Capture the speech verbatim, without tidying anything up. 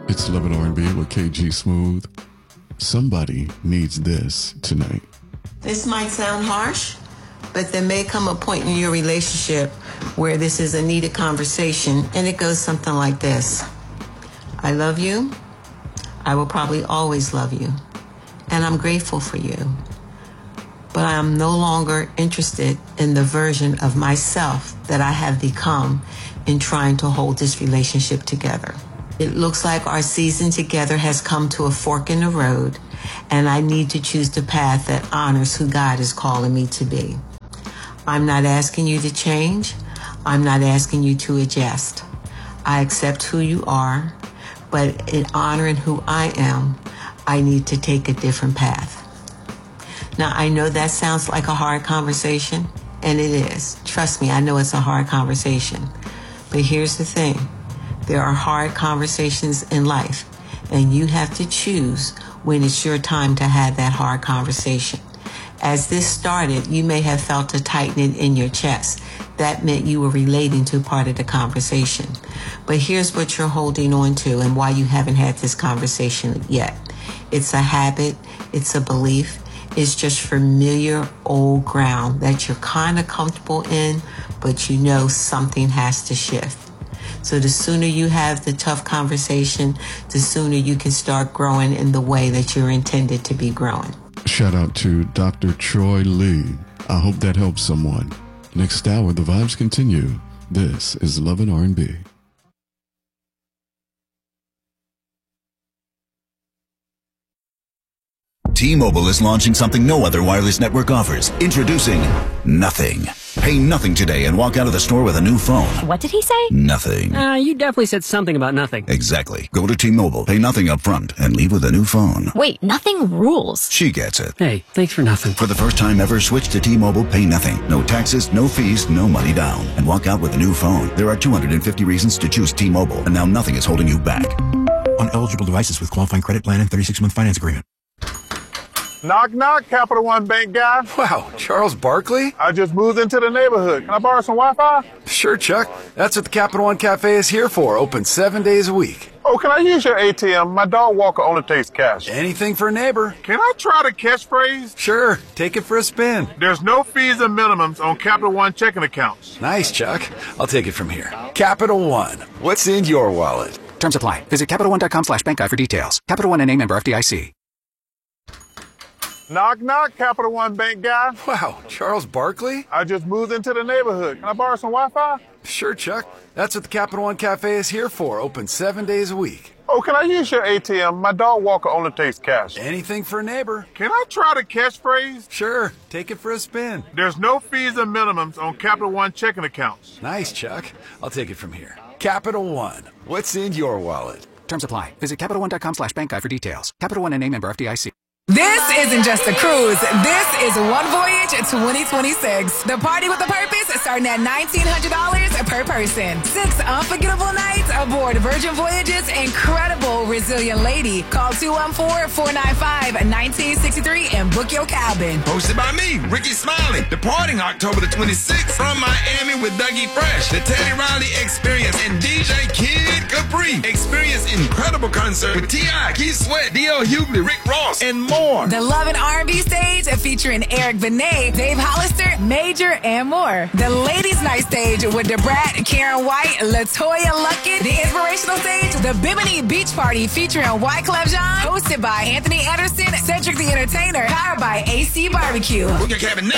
It's Love and R and B with K G Smooth. Somebody needs this tonight. This might sound harsh, but there may come a point in your relationship where this is a needed conversation, and it goes something like this. I love you. I will probably always love you. And I'm grateful for you. But I am no longer interested in the version of myself that I have become in trying to hold this relationship together. It looks like our season together has come to a fork in the road, and I need to choose the path that honors who God is calling me to be. I'm not asking you to change. I'm not asking you to adjust. I accept who you are, but in honoring who I am, I need to take a different path. Now, I know that sounds like a hard conversation, and it is. Trust me, I know it's a hard conversation. But here's the thing. There are hard conversations in life, and you have to choose when it's your time to have that hard conversation. As this started, you may have felt a tightening in your chest. That meant you were relating to part of the conversation. But here's what you're holding on to and why you haven't had this conversation yet. It's a habit. It's a belief. It's just familiar old ground that you're kind of comfortable in, but you know something has to shift. So the sooner you have the tough conversation, the sooner you can start growing in the way that you're intended to be growing. Shout out to Doctor Troy Lee. I hope that helps someone. Next hour, the vibes continue. This is Love and R and B. T-Mobile is launching something no other wireless network offers. Introducing Nothing. Pay nothing today and walk out of the store with a new phone. What did he say? Nothing. Uh, you definitely said something about nothing. Exactly. Go to T-Mobile, pay nothing up front, and leave with a new phone. Wait, nothing rules. She gets it. Hey, thanks for nothing. For the first time ever, switch to T-Mobile, pay nothing. No taxes, no fees, no money down. And walk out with a new phone. There are two hundred fifty reasons to choose T-Mobile, and now nothing is holding you back. On eligible devices with qualifying credit plan and thirty-six month finance agreement. Knock, knock, Capital One Bank guy. Wow, Charles Barkley? I just moved into the neighborhood. Can I borrow some Wi-Fi? Sure, Chuck. That's what the Capital One Cafe is here for. Open seven days a week. Oh, can I use your A T M? My dog walker only takes cash. Anything for a neighbor. Can I try the catchphrase? Sure, take it for a spin. There's no fees and minimums on Capital One checking accounts. Nice, Chuck. I'll take it from here. Capital One. What's in your wallet? Terms apply. Visit CapitalOne.com slash bank guide for details. Capital One N A member F D I C. Knock, knock, Capital One Bank guy. Wow, Charles Barkley? I just moved into the neighborhood. Can I borrow some Wi-Fi? Sure, Chuck. That's what the Capital One Cafe is here for. Open seven days a week. Oh, can I use your A T M? My dog walker only takes cash. Anything for a neighbor. Can I try the catchphrase? Sure, take it for a spin. There's no fees and minimums on Capital One checking accounts. Nice, Chuck. I'll take it from here. Capital One. What's in your wallet? Terms apply. Visit CapitalOne.com slash bank guide for details. Capital One N A member F D I C. This isn't just a cruise. This is One Voyage twenty twenty-six. The party with a purpose starting at nineteen hundred dollars per person. Six unforgettable nights aboard Virgin Voyage's incredible Resilient Lady. Call two one four, four nine five, one nine six three and book your cabin. Hosted by me, Ricky Smiley. Departing October the twenty-sixth from Miami with Dougie Fresh, the Teddy Riley Experience, and D J Kid Capri. Experience incredible concert with T I, Keith Sweat, D L Hughley, Rick Ross, and more. The Love and R and B stage featuring Eric Benet, Dave Hollister, Major, and more. The Ladies Night stage with DeBrat, Karen White, LaToya Luckett. The Inspirational stage, the Bimini Beach Party featuring Wyclef Jean, hosted by Anthony Anderson, Cedric the Entertainer, powered by A C Barbecue. Book your cabin now